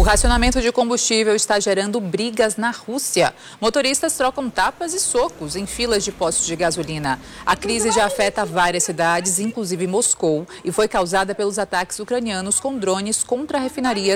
O racionamento de combustível está gerando brigas na Rússia. Motoristas trocam tapas e socos em filas de postos de gasolina. A crise já afeta várias cidades, inclusive Moscou, e foi causada pelos ataques ucranianos com drones contra a refinaria